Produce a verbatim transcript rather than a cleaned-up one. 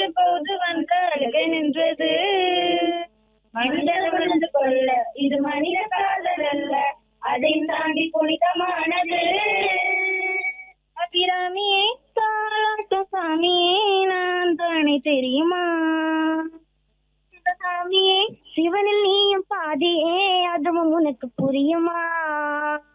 போது வந்த அழுகை நின்றது. மனிதர் மனது கொள்ள இது மனித காதல் அல்ல, அதை தாண்டி புனிதமானது. அபிராமியே தாளாட்டு சாமியே நான் தானே தெரியுமா? சாமியே சிவனில் நீயும் பாதியே அதுவும் உனக்கு புரியுமா?